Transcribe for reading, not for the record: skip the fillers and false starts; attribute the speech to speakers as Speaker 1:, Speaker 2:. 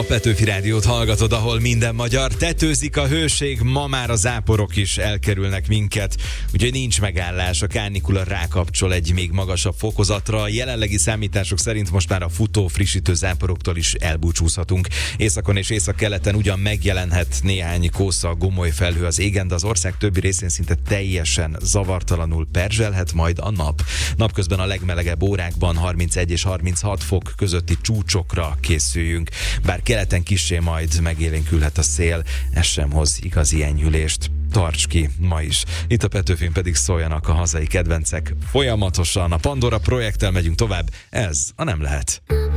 Speaker 1: A Petőfi Rádiót hallgatod, ahol minden magyar. Tetőzik a hőség, ma már a záporok is elkerülnek minket. Úgyhogy nincs megállás, a kánikula rákapcsol egy még magasabb fokozatra. A jelenlegi számítások szerint most már a futó, frissítő záporoktól is elbúcsúzhatunk. Északon és északkeleten ugyan megjelenhet néhány kósza, gomoly felhő az égen, de az ország többi részén szinte teljesen zavartalanul perzselhet majd a nap. Napközben a legmelegebb órákban 31 és 36 fok közötti csúcsokra készüljünk. Bár keleten kissé majd megélénkülhet a szél, ez sem hoz igazi enyhülést. Tarts ki ma is. Itt a Petőfin pedig szóljanak a hazai kedvencek folyamatosan. A Pandora projekttel megyünk tovább, ez a Nem lehet.